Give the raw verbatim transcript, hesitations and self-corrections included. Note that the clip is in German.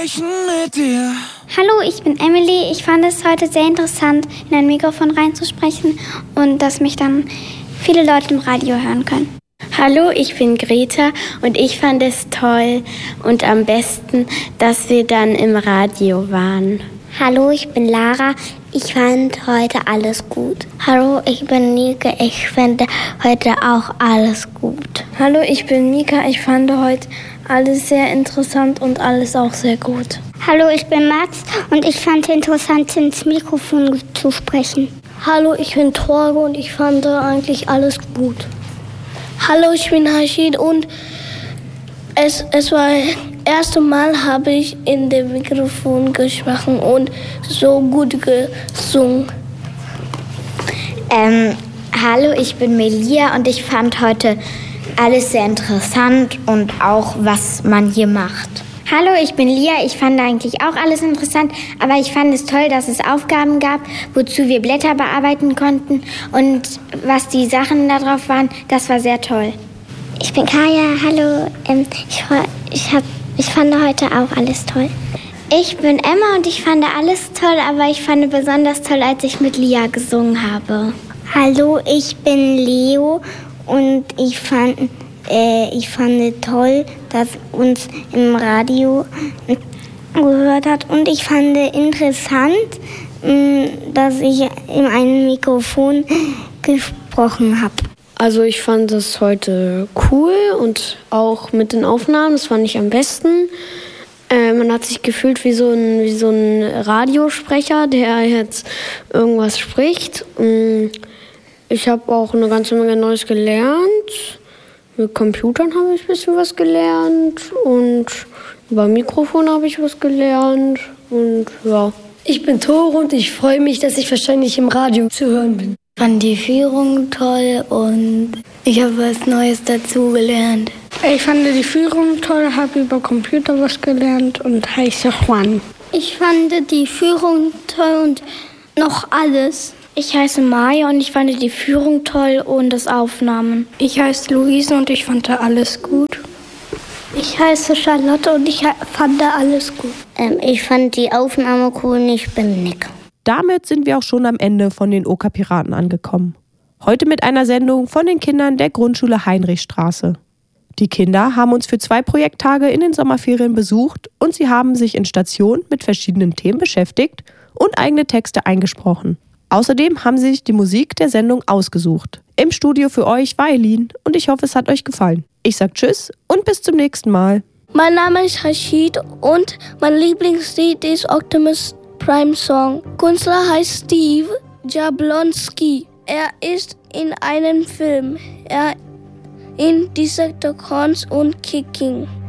sprechen mit dir. Hallo, ich bin Emily. Ich fand es heute sehr interessant, in ein Mikrofon reinzusprechen und dass mich dann viele Leute im Radio hören können. Hallo, ich bin Greta und ich fand es toll und am besten, dass wir dann im Radio waren. Hallo, ich bin Lara. Ich fand heute alles gut. Hallo, ich bin Nike. Ich finde heute auch alles gut. Hallo, ich bin Mika. Ich fand heute alles sehr interessant und alles auch sehr gut. Hallo, ich bin Max und ich fand es interessant, ins Mikrofon zu sprechen. Hallo, ich bin Torge und ich fand eigentlich alles gut. Hallo, ich bin Hashid und es, es war das erste Mal, habe ich in dem Mikrofon gesprochen und so gut gesungen. Ähm, hallo, ich bin Melia und ich fand heute alles sehr interessant und auch, was man hier macht. Hallo, ich bin Lia. Ich fand eigentlich auch alles interessant, aber ich fand es toll, dass es Aufgaben gab, wozu wir Blätter bearbeiten konnten und was die Sachen da drauf waren, das war sehr toll. Ich bin Kaya, hallo. Ähm, ich, ich, hab, ich fand heute auch alles toll. Ich bin Emma und ich fand alles toll, aber ich fand besonders toll, als ich mit Lia gesungen habe. Hallo, ich bin Leo und ich fand, äh, ich fand toll, dass uns im Radio gehört hat. Und ich fand interessant, mh, dass ich in einem Mikrofon gesprochen habe. Also ich fand es heute cool und auch mit den Aufnahmen, das fand ich am besten. Äh, man hat sich gefühlt wie so ein, wie so ein Radiosprecher, der jetzt irgendwas spricht. Ich habe auch eine ganze Menge Neues gelernt. Mit Computern habe ich ein bisschen was gelernt und über Mikrofon habe ich was gelernt und ja. Ich bin Tore und ich freue mich, dass ich wahrscheinlich im Radio zu hören bin. Ich fand die Führung toll und ich habe was Neues dazu gelernt. Ich fand die Führung toll, habe über Computer was gelernt und heiße Juan. Ich fand die Führung toll und noch alles. Ich heiße Maya und ich fand die Führung toll und das Aufnahmen. Ich heiße Luise und ich fand alles gut. Ich heiße Charlotte und ich fand alles gut. Ähm, ich fand die Aufnahme cool und ich bin Nick. Damit sind wir auch schon am Ende von den Oka-Piraten angekommen. Heute mit einer Sendung von den Kindern der Grundschule Heinrichstraße. Die Kinder haben uns für zwei Projekttage in den Sommerferien besucht und sie haben sich in Stationen mit verschiedenen Themen beschäftigt und eigene Texte eingesprochen. Außerdem haben sie sich die Musik der Sendung ausgesucht. Im Studio für euch war Eileen und ich hoffe, es hat euch gefallen. Ich sag Tschüss und bis zum nächsten Mal. Mein Name ist Hashid und mein Lieblingslied ist Optimus Prime Song. Künstler heißt Steve Jablonski. Er ist in einem Film. Er in Decepticons und Kicking.